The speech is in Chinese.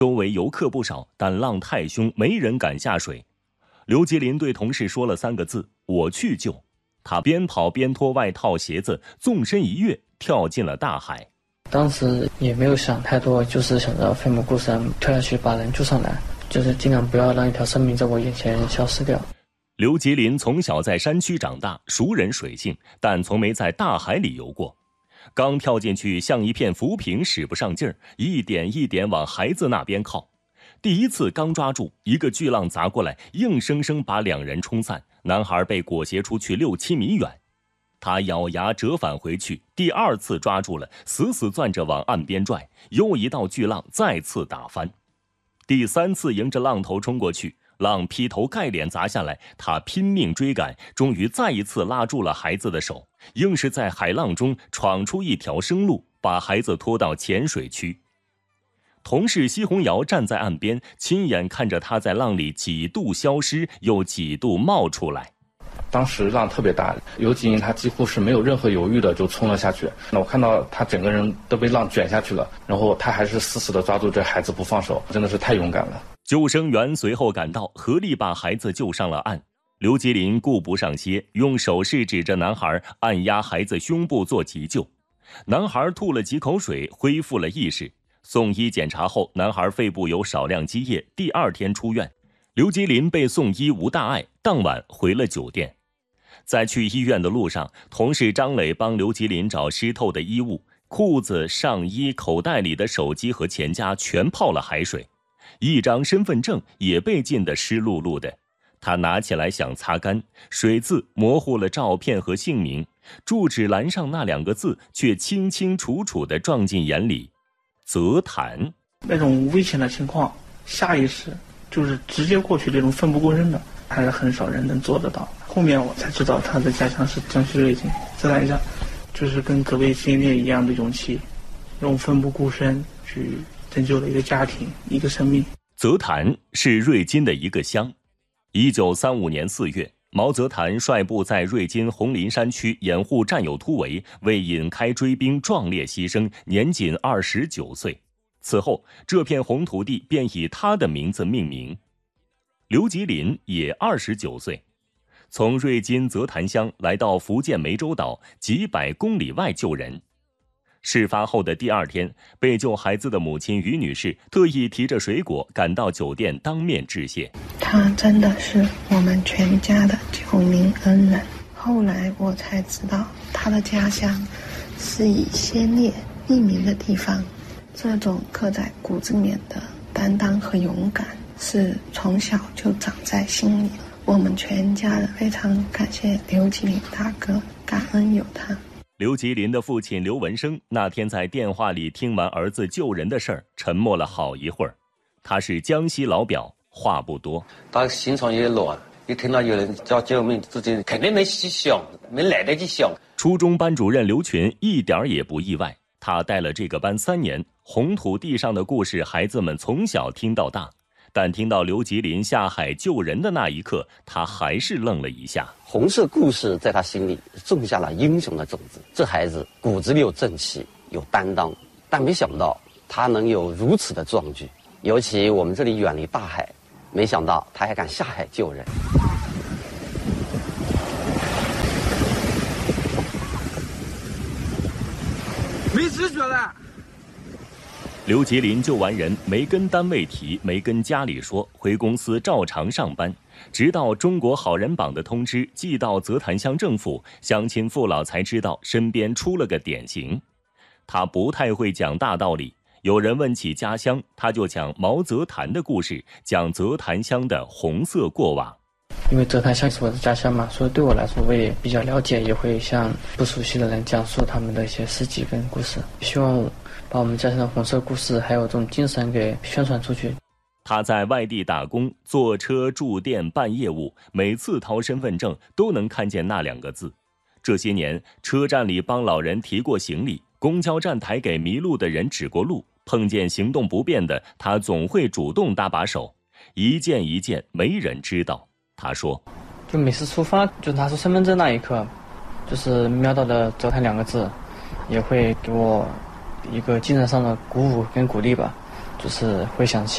周围游客不少，但浪太凶，没人敢下水。刘吉林对同事说了3个字：“我去救。”他边跑边脱外套鞋子，纵身一跃，跳进了大海。 当时也没有想太多，就是想着奋不顾身跳下去把人救上来，就是尽量不要让一条生命在我眼前消失掉。 刘吉林从小在山区长大，熟人水性，但从没在大海里游过。刚跳进去，像一片浮萍，使不上劲儿，一点一点往孩子那边靠。第一次刚抓住，一个巨浪砸过来，硬生生把2人冲散，男孩被裹挟出去6、7米远。他咬牙折返回去，第2次抓住了，死死攥着往岸边拽，又一道巨浪再次打翻。第3次迎着浪头冲过去，浪劈头盖脸砸下来，他拼命追赶，终于再一次拉住了孩子的手，硬是在海浪中闯出一条生路，把孩子拖到浅水区。同事奚红瑶站在岸边，亲眼看着他在浪里几度消失，又几度冒出来。 当时浪特别大，刘吉林他几乎是没有任何犹豫的就冲了下去。那我看到他整个人都被浪卷下去了，然后他还是死死地抓住这孩子不放手，真的是太勇敢了。 救生员随后赶到，合力把孩子救上了岸。刘吉林顾不上些，用手势指着男孩，按压孩子胸部做急救。男孩吐了几口水，恢复了意识。送医检查后，男孩肺部有少量积液，第2天出院。刘吉林被送医无大碍，当晚回了酒店。在去医院的路上，同事张磊帮刘吉林找湿透的衣物，裤子、上衣、口袋里的手机和钱夹全泡了海水，一张身份证也被浸得湿漉漉的。他拿起来想擦干，水渍模糊了照片和姓名，住址栏上那2个字却清清楚楚地撞进眼里：泽潭。 那种危险的情况，下意识就是直接过去，这种奋不顾身的还是很少人能做得到。后面我才知道他的家乡是江西瑞金，泽潭乡，就是跟葛贝心烈一样的勇气，用奋不顾身去拯救了一个家庭，一个生命。 泽潭是瑞金的一个乡。1935年4月，毛泽潭率部在瑞金红林山区掩护战友突围，为引开追兵壮烈牺牲，年仅29岁。此后，这片红土地便以他的名字命名。刘吉林也29岁，从瑞金泽潭乡来到福建湄洲岛几百公里外救人。事发后的第2天，被救孩子的母亲于女士特意提着水果赶到酒店当面致谢。 他真的是我们全家的救命恩人。后来我才知道，他的家乡是以先烈命名的地方。这种刻在骨子里面的担当和勇敢，是从小就长在心里了。我们全家人非常感谢刘吉林大哥，感恩有他。 刘吉林的父亲刘文生那天在电话里听完儿子救人的事儿，沉默了好一会儿。他是江西老表，话不多。 他心肠也乱，一听到有人叫救命，自己肯定没去想，没来得及想。 初中班主任刘群一点也不意外，他带了这个班3年，红土地上的故事，孩子们从小听到大。但听到刘吉林下海救人的那一刻，他还是愣了一下。 红色故事在他心里种下了英雄的种子。这孩子骨子里有正气，有担当，但没想到他能有如此的壮举。尤其我们这里远离大海，没想到他还敢下海救人。 没知觉了。 刘吉林救完人，没跟单位提，没跟家里说，回公司照常上班，直到中国好人榜的通知寄到泽潭乡政府，乡亲父老才知道身边出了个典型。他不太会讲大道理，有人问起家乡，他就讲毛泽潭的故事，讲泽潭乡的红色过往。 因为泽潭乡是我的家乡嘛，所以对我来说我也比较了解，也会向不熟悉的人讲述他们的一些事迹跟故事，希望把我们家乡的红色故事还有这种精神给宣传出去。 他在外地打工，坐车住店办业务，每次掏身份证都能看见那2个字。这些年，车站里帮老人提过行李，公交站台给迷路的人指过路，碰见行动不便的，他总会主动搭把手。一件一件，没人知道。他说， 就每次出发就拿出身份证那一刻，就是瞄到的泽潭2个字，也会给我一个精神上的鼓舞跟鼓励吧，就是会想起